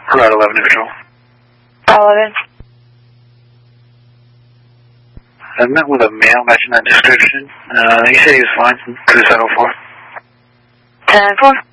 Route 11 to Patrol. 11. I met with a male matching that description. He said he was fine. Cruise 704. 10-4.